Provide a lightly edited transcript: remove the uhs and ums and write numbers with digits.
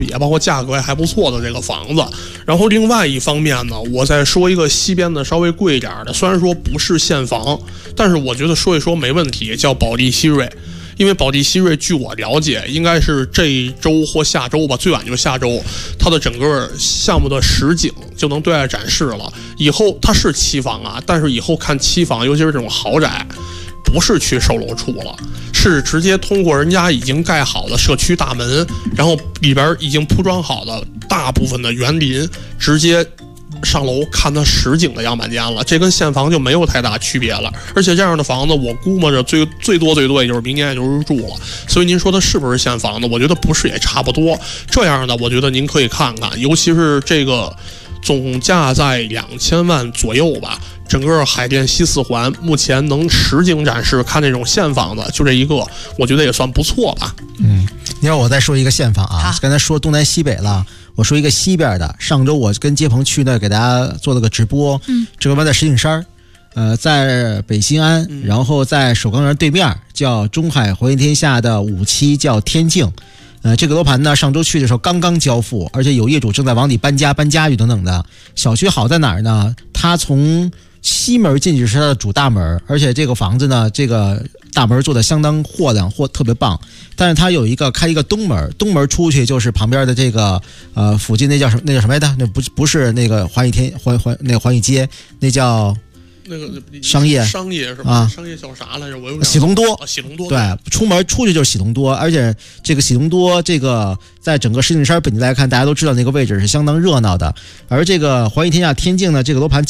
也包括价格也还不错的这个房子。然后另外一方面呢，我再说一个西边的稍微贵一点的，虽然说不是现房，但是我觉得说一说没问题，叫宝地希瑞。因为宝地希瑞据我了解应该是这一周或下周吧，最晚就下周它的整个项目的实景就能对外展示了。以后它是期房啊，但是以后看期房尤其是这种豪宅不是去售楼处了，是直接通过人家已经盖好的社区大门，然后里边已经铺装好的大部分的园林，直接上楼看它实景的样板间了，这跟现房就没有太大区别了。而且这样的房子我估摸着最多也就是明年也就入住了。所以您说它是不是现房的，我觉得不是也差不多。这样的我觉得您可以看看，尤其是这个总价在2000万左右吧，整个海淀西四环目前能实景展示看这种现房的就这一个，我觉得也算不错吧。 你让我再说一个现房啊，刚才说东南西北了，我说一个西边的。上周我跟街鹏去那给大家做了个直播，这个楼盘在石景山，在北新安，然后在首钢园对面叫中海活颜天下的5期叫天境。这个楼盘呢，上周去的时候刚刚交付，而且有业主正在往里搬家具等等的。小区好在哪儿呢？它从西门进去是它的主大门，而且这个房子呢，这个大门做的相当豁亮特别棒。但是它有开一个东门出去就是旁边的这个附近那叫什么来的？那不是那个环宇街，那叫那个商业是吧？啊，商业叫啥来着？我有喜隆多，喜隆多对，出去就是喜隆多，而且这个喜隆多这个在整个石景山本地来看，大家都知道那个位置是相当热闹的。而这个环宇天下天境呢，这个楼盘